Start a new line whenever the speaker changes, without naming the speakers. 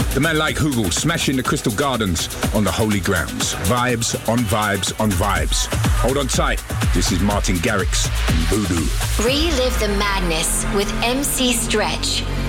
The man like Hoogle, smashing the Crystal Gardens on the holy grounds. Vibes on vibes on vibes. Hold on tight. This is Martin Garrix and Voodoo.
Relive the madness with MC Stretch.